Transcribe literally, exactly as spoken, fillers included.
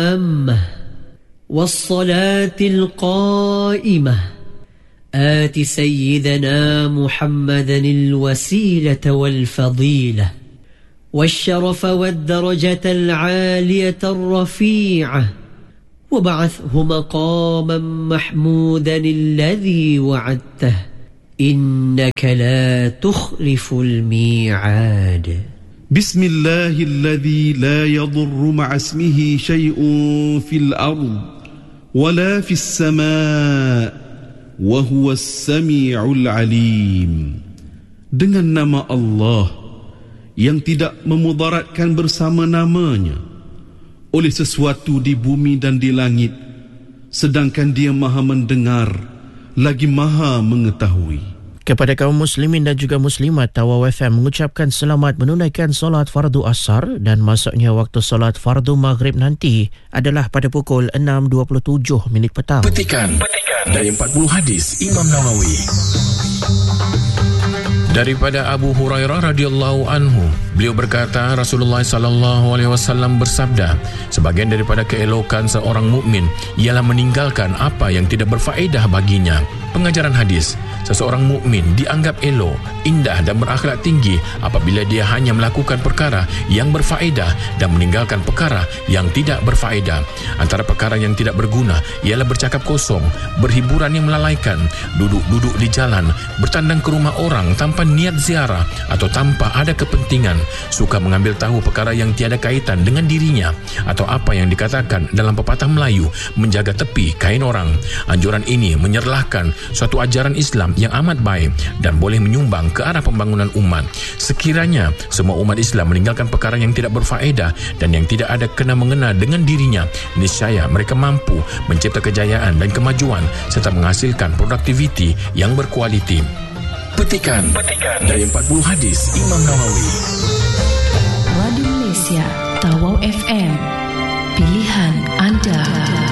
التامة والصلاة القائمة آت سيدنا محمدا الوسيلة والفضيلة والشرف والدرجة العالية الرفيعة وبعثه مقاما محمودا الذي وعدته إنك لا تخلف الميعاد. بسم الله الذي لا يضر مع اسمه شيء في الأرض ولا في السماء وهو السميع العليم. Dengan nama Allah yang tidak memudaratkan bersama namanya oleh sesuatu di bumi dan di langit, sedangkan Dia Maha mendengar lagi Maha mengetahui. Kepada kaum muslimin dan juga muslimat, Tawau F M mengucapkan selamat menunaikan solat fardu asar dan masuknya waktu solat fardu maghrib nanti adalah pada pukul enam dua puluh tujuh minit petang. Petikan, Petikan dari empat puluh hadis Imam Nawawi. Daripada Abu Hurairah radhiyallahu anhu, beliau berkata, Rasulullah sallallahu alaihi wasallam bersabda, sebagian daripada keelokan seorang mukmin ialah meninggalkan apa yang tidak berfaedah baginya. Pengajaran hadis, seseorang mukmin dianggap elok, indah dan berakhlak tinggi apabila dia hanya melakukan perkara yang berfaedah dan meninggalkan perkara yang tidak berfaedah. Antara perkara yang tidak berguna ialah bercakap kosong, berhiburan yang melalaikan, duduk-duduk di jalan, bertandang ke rumah orang tanpa niat ziarah atau tanpa ada kepentingan, suka mengambil tahu perkara yang tiada kaitan dengan dirinya, atau apa yang dikatakan dalam pepatah Melayu, menjaga tepi kain orang. Anjuran ini menyerlahkan suatu ajaran Islam yang amat baik dan boleh menyumbang ke arah pembangunan umat. Sekiranya semua umat Islam meninggalkan perkara yang tidak berfaedah dan yang tidak ada kena-mengena dengan dirinya, niscaya mereka mampu mencipta kejayaan dan kemajuan serta menghasilkan produktiviti yang berkualiti. Petikan, Petikan dari empat puluh hadis Imam Nawawi. Radio Malaysia, Tawau F M, pilihan anda.